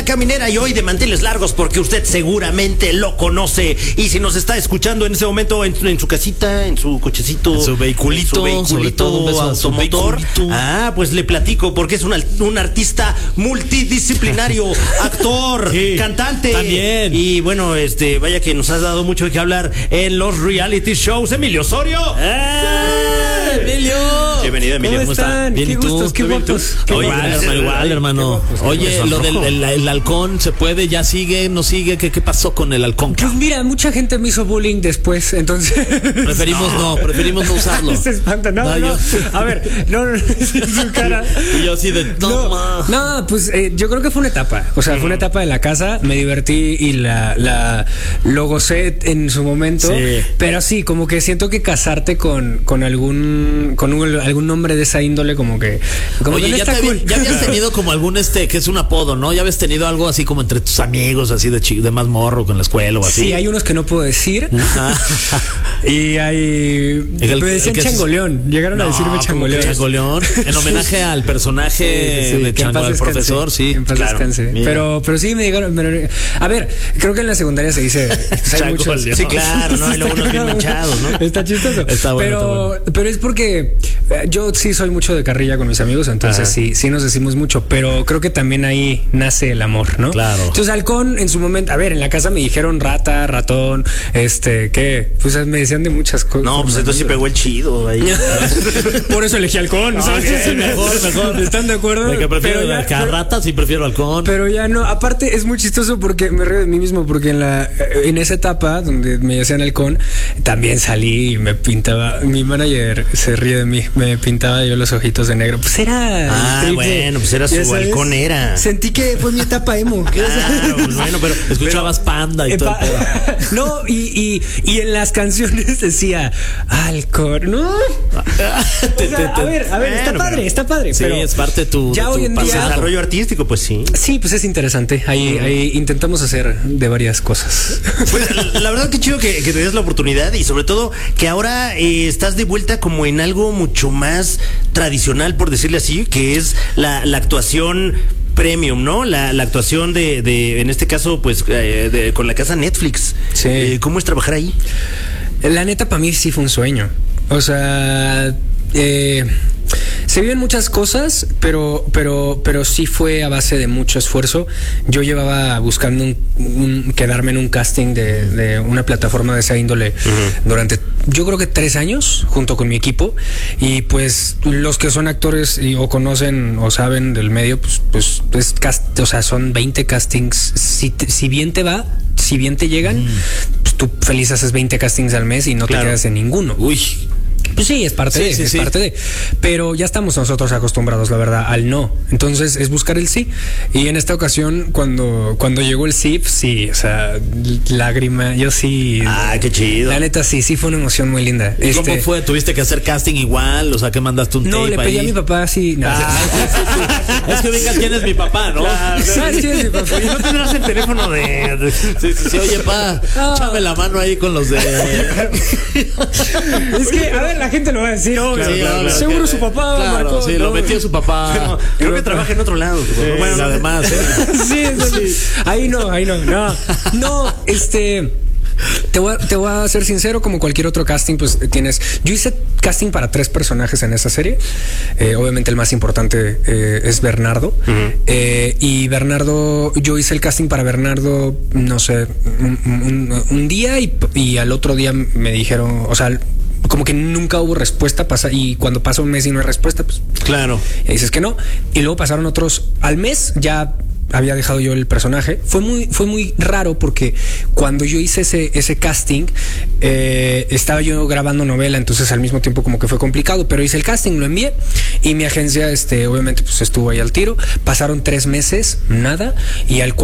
Caminera, y hoy de manteles largos porque usted seguramente lo conoce. Y si nos está escuchando en ese momento en su casita, en su cochecito, en su vehiculito, sobre todo automotor, pues le platico porque es un artista multidisciplinario, actor, cantante. También. Y bueno, vaya que nos has dado mucho de qué hablar en los reality shows. Emilio Osorio. Emilio. Bienvenido, Emilio. ¿Cómo están? Bien, qué ¿y tú? gustos, qué guapos. Igual, hermano. Oye, lo del halcón, ¿se puede? ¿Ya sigue? ¿No sigue? ¿Qué pasó con el halcón? Pues mira, mucha gente me hizo bullying después, entonces... Preferimos no usarlo. Se espanta, no. A ver, no, su cara. Y yo así de... No, pues yo creo que fue una etapa. O sea, fue una etapa de la casa, me divertí y lo gocé en su momento. Sí. Pero sí, como que siento que casarte con algún nombre de esa índole, como que... Oye, no ya habías tenido como algún que es un apodo, ¿no? Ya habías tenido algo así como entre tus amigos, así de más morro con la escuela o así. Sí, hay unos que no puedo decir. Y hay... Me decían Changoleón. Llegaron a decirme Changoleón. Changoleón. En homenaje al personaje de Chango, al profesor, sí. En paz descanse. Pero sí me dijeron... A ver, creo que en la secundaria se dice... Hay muchos, sí, claro, ¿no? Y luego unos bien manchados, ¿no? Está chistoso. Está bueno, pero es porque yo sí soy mucho de carrilla con mis amigos, entonces sí nos decimos mucho, pero creo que también ahí nace el amor, ¿no? Claro. Entonces halcón en su momento, a ver, en la casa me dijeron rata, ratón, ¿qué? Pues me decían de muchas cosas. No, pues entonces sí pegó el chido ahí. Por eso elegí halcón, ¿sabes? Sí, mejor. ¿Están de acuerdo? De que prefiero rata, sí prefiero halcón. Pero ya no, aparte es muy chistoso porque me río de mí mismo, porque en esa etapa donde me decían halcón, también salí y me pintaba, mi manager se ríe de mí, me pintaba yo los ojitos de negro. Pues era... bueno, pues era su halcón era. Sentí que fue mi etapa emo. Claro, pues bueno, pero escuchabas Panda y todo. No, y en las canciones decía halcón, ¿no? A ver, está padre. Sí, pero es parte de tu desarrollo artístico, pues sí. Sí, pues es interesante. Ahí intentamos hacer de varias cosas. Pues la verdad que chido que te des la oportunidad y sobre todo que ahora estás de vuelta como en algo mucho más tradicional, por decirle así, que es la actuación premium, ¿no? La actuación de en este caso, pues, con la casa Netflix. Sí. ¿Cómo es trabajar ahí? La neta, para mí sí fue un sueño. O sea, se viven muchas cosas, pero sí fue a base de mucho esfuerzo. Yo llevaba buscando quedarme en un casting de una plataforma de esa índole durante, yo creo que 3 años, junto con mi equipo. Y pues los que son actores o conocen o saben del medio, pues o sea, son 20 castings. Si bien te va, si bien te llegan, pues tú feliz haces 20 castings al mes y no te quedas en ninguno. Uy. Pues sí, es parte de. Pero ya estamos nosotros acostumbrados, la verdad, al no. Entonces es buscar el sí. Y en esta ocasión, cuando llegó el sí, o sea, lágrima, yo sí. Qué chido. La neta, sí fue una emoción muy linda. ¿Y cómo fue? ¿Tuviste que hacer casting igual? O sea, ¿que mandaste un tape? No, le pedí a mi papá, sí. No, Es que digas quién es mi papá, ¿no? ¿Sabes quién es mi papá? Y no tendrás el teléfono de... Sí. Oye, échame la mano ahí con los de... Es que, a ver, la gente lo va a decir, obvio. Claro, seguro su papá marcó. Sí, lo metió su papá. Pero, creo que trabaja en otro lado. Bueno, además. Sí. Ahí no. No, Te voy a ser sincero, como cualquier otro casting, pues yo hice casting para 3 personajes en esa serie. Obviamente el más importante es Bernardo. Y Bernardo, yo hice el casting para Bernardo, no sé, un día y al otro día me dijeron, o sea, como que nunca hubo respuesta, y cuando pasa un mes y no hay respuesta, pues claro, y dices que no. Y luego pasaron otros, al mes ya había dejado yo el personaje. Fue muy raro porque cuando yo hice ese casting, estaba yo grabando novela, entonces al mismo tiempo como que fue complicado, pero hice el casting, lo envié y mi agencia obviamente pues estuvo ahí al tiro. Pasaron 3 meses, nada, y al